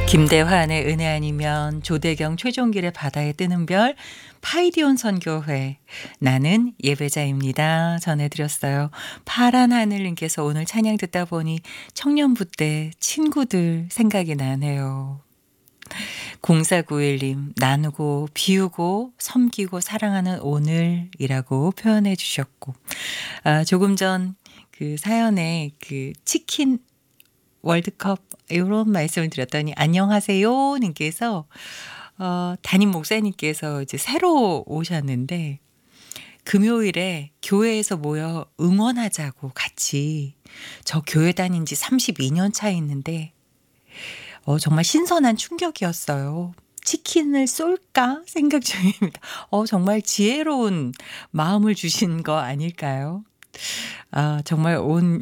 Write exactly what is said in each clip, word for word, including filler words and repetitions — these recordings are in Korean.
김대환의 은혜 아니면, 조대경 최종길의 바다에 뜨는 별, 파이디온 선교회 나는 예배자입니다 전해드렸어요. 파란 하늘님께서 오늘 찬양 듣다 보니 청년부 때 친구들 생각이 나네요. 공사구일님, 나누고 비우고 섬기고 사랑하는 오늘이라고 표현해 주셨고, 아, 조금 전 그 사연에 그 치킨 월드컵 이런 말씀을 드렸더니 안녕하세요 님께서 어, 담임 목사님께서 이제 새로 오셨는데 금요일에 교회에서 모여 응원하자고 같이, 저 교회 다닌 지 삼십이 년 차 있는데 어, 정말 신선한 충격이었어요. 치킨을 쏠까 생각 중입니다. 어, 정말 지혜로운 마음을 주신 거 아닐까요? 아, 정말 온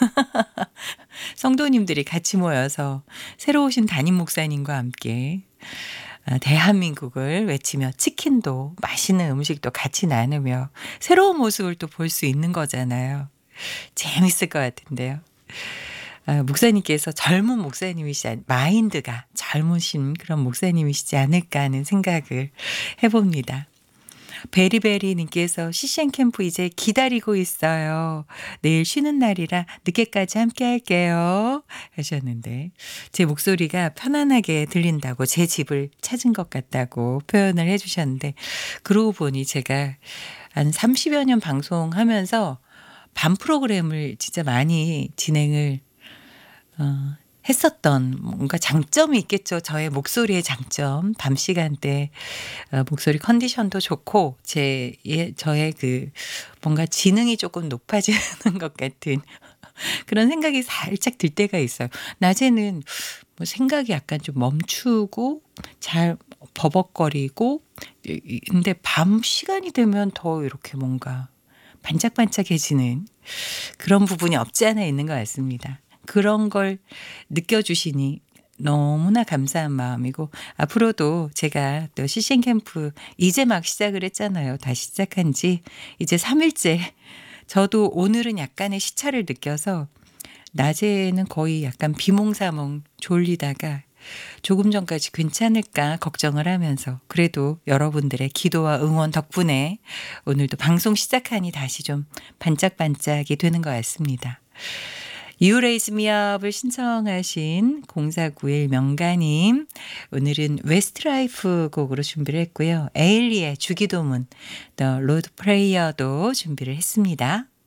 성도님들이 같이 모여서 새로 오신 담임 목사님과 함께 아, 대한민국을 외치며 치킨도 맛있는 음식도 같이 나누며 새로운 모습을 또 볼 수 있는 거잖아요. 재밌을 것 같은데요. 아, 목사님께서 젊은 목사님이시지, 마인드가 젊으신 그런 목사님이시지 않을까 하는 생각을 해봅니다. 베리베리님께서 씨씨엔 캠프 이제 기다리고 있어요. 내일 쉬는 날이라 늦게까지 함께 할게요 하셨는데, 제 목소리가 편안하게 들린다고 제 집을 찾은 것 같다고 표현을 해주셨는데, 그러고 보니 제가 한 삼십여 년 방송하면서 밤 프로그램을 진짜 많이 진행을 어, 했었던 뭔가 장점이 있겠죠. 저의 목소리의 장점. 밤 시간대 어, 목소리 컨디션도 좋고 제 예, 저의 그 뭔가 지능이 조금 높아지는 것 같은 그런 생각이 살짝 들 때가 있어요. 낮에는 뭐 생각이 약간 좀 멈추고 잘 버벅거리고, 근데 밤 시간이 되면 더 이렇게 뭔가 반짝반짝해지는 그런 부분이 없지 않아 있는 것 같습니다. 그런 걸 느껴주시니 너무나 감사한 마음이고, 앞으로도 제가 또 씨씨엔 캠프 이제 막 시작을 했잖아요. 다시 시작한 지 이제 삼 일째. 저도 오늘은 약간의 시차를 느껴서 낮에는 거의 약간 비몽사몽 졸리다가 조금 전까지 괜찮을까 걱정을 하면서, 그래도 여러분들의 기도와 응원 덕분에 오늘도 방송 시작하니 다시 좀 반짝반짝이 되는 것 같습니다. You Raise Me Up을 신청하신 공사구일 명가님, 오늘은 웨스트라이프 곡으로 준비를 했고요. 에일리의 주기도문, The Lord Prayer도 준비를 했습니다.